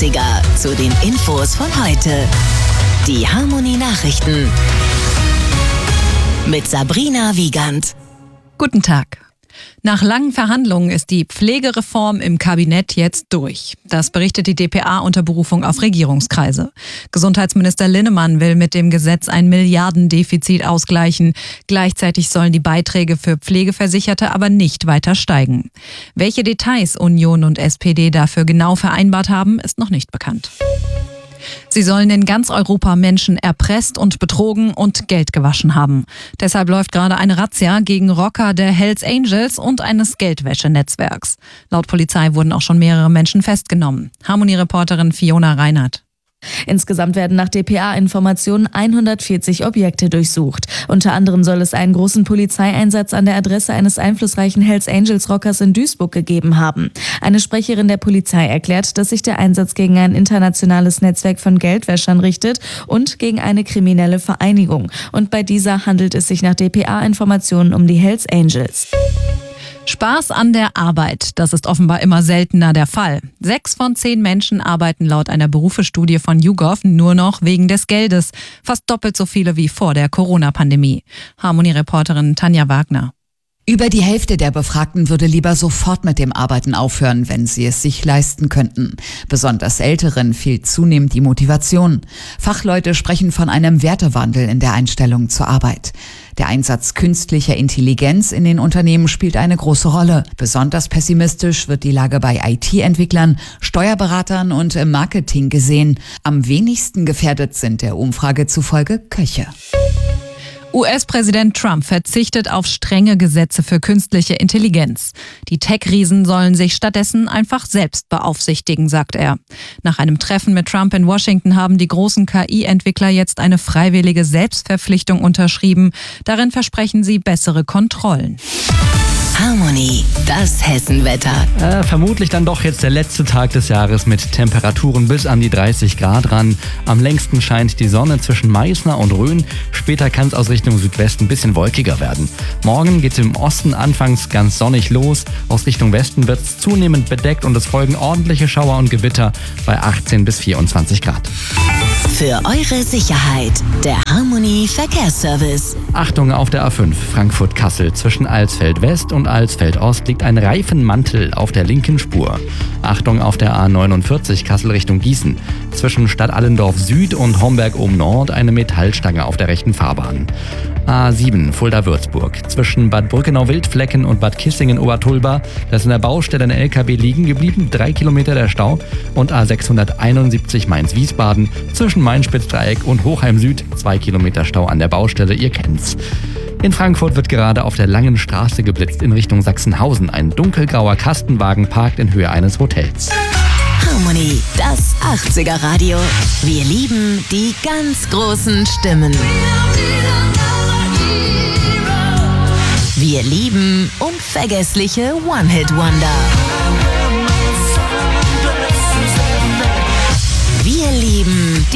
80er zu den Infos von heute. Die Harmony Nachrichten mit Sabrina Wiegand. Guten Tag. Nach langen Verhandlungen ist die Pflegereform im Kabinett jetzt durch. Das berichtet die dpa unter Berufung auf Regierungskreise. Gesundheitsminister Linnemann will mit dem Gesetz ein Milliardendefizit ausgleichen. Gleichzeitig sollen die Beiträge für Pflegeversicherte aber nicht weiter steigen. Welche Details Union und SPD dafür genau vereinbart haben, ist noch nicht bekannt. Sie sollen in ganz Europa Menschen erpresst und betrogen und Geld gewaschen haben. Deshalb läuft gerade eine Razzia gegen Rocker der Hells Angels und eines Geldwäschenetzwerks. Laut Polizei wurden auch schon mehrere Menschen festgenommen. Harmony-Reporterin Fiona Reinhardt. Insgesamt werden nach dpa-Informationen 140 Objekte durchsucht. Unter anderem soll es einen großen Polizeieinsatz an der Adresse eines einflussreichen Hells Angels Rockers in Duisburg gegeben haben. Eine Sprecherin der Polizei erklärt, dass sich der Einsatz gegen ein internationales Netzwerk von Geldwäschern richtet und gegen eine kriminelle Vereinigung. Und bei dieser handelt es sich nach dpa-Informationen um die Hells Angels. Spaß an der Arbeit, das ist offenbar immer seltener der Fall. 6 von 10 Menschen arbeiten laut einer Berufestudie von YouGov nur noch wegen des Geldes. Fast doppelt so viele wie vor der Corona-Pandemie. Harmony-Reporterin Tanja Wagner. Über die Hälfte der Befragten würde lieber sofort mit dem Arbeiten aufhören, wenn sie es sich leisten könnten. Besonders Älteren fehlt zunehmend die Motivation. Fachleute sprechen von einem Wertewandel in der Einstellung zur Arbeit. Der Einsatz künstlicher Intelligenz in den Unternehmen spielt eine große Rolle. Besonders pessimistisch wird die Lage bei IT-Entwicklern, Steuerberatern und im Marketing gesehen. Am wenigsten gefährdet sind der Umfrage zufolge Köche. US-Präsident Trump verzichtet auf strenge Gesetze für künstliche Intelligenz. Die Tech-Riesen sollen sich stattdessen einfach selbst beaufsichtigen, sagt er. Nach einem Treffen mit Trump in Washington haben die großen KI-Entwickler jetzt eine freiwillige Selbstverpflichtung unterschrieben. Darin versprechen sie bessere Kontrollen. Harmony, das Hessenwetter. Vermutlich dann doch jetzt der letzte Tag des Jahres mit Temperaturen bis an die 30 Grad ran. Am längsten scheint die Sonne zwischen Meißner und Rhön. Später kann es aus Richtung Südwesten ein bisschen wolkiger werden. Morgen geht es im Osten anfangs ganz sonnig los. Aus Richtung Westen wird es zunehmend bedeckt und es folgen ordentliche Schauer und Gewitter bei 18 bis 24 Grad. Für eure Sicherheit, der Harmony Verkehrsservice. Achtung auf der A5 Frankfurt-Kassel. Zwischen Alsfeld West und Alsfeld Ost liegt ein Reifenmantel auf der linken Spur. Achtung auf der A49 Kassel Richtung Gießen. Zwischen Stadt Allendorf Süd und Homberg ohm Nord eine Metallstange auf der rechten Fahrbahn. A7 Fulda-Würzburg. Zwischen Bad Brückenau-Wildflecken und Bad Kissingen-Obertulba. Da ist in der Baustelle ein LKW liegen geblieben, 3 Kilometer der Stau. Und A671 Mainz-Wiesbaden. Zwischen Main-Spitzdreieck und Hochheim Süd, 2 Kilometer Stau an der Baustelle, ihr kennt's. In Frankfurt wird gerade auf der Langen Straße geblitzt in Richtung Sachsenhausen. Ein dunkelgrauer Kastenwagen parkt in Höhe eines Hotels. Harmony, das 80er Radio. Wir lieben die ganz großen Stimmen. Wir lieben unvergessliche One-Hit-Wonder. Wir lieben